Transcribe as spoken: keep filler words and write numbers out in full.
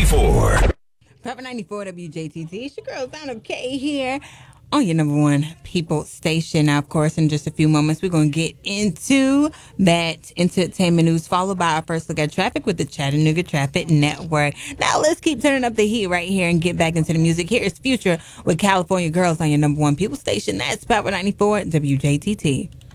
ninety-four. Pepper ninety-four W J T T. It's your girl, Donna K here on your number one people station. Now, of course, in just a few moments, we're going to get into that entertainment news, followed by our first look at traffic with the Chattanooga Traffic Network. Now, let's keep turning up the heat right here and get back into the music. Here's Future with California Girls on your number one people station. That's Pepper ninety-four W J T T.